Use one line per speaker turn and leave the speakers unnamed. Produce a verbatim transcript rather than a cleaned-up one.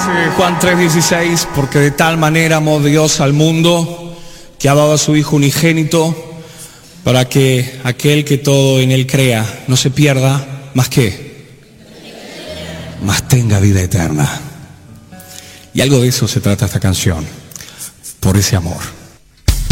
Juan tres dieciséis, porque de tal manera amó Dios al mundo que ha dado a su Hijo unigénito para que aquel que todo en él crea no se pierda, más que, más tenga vida eterna. Y algo de eso se trata esta canción, por ese amor.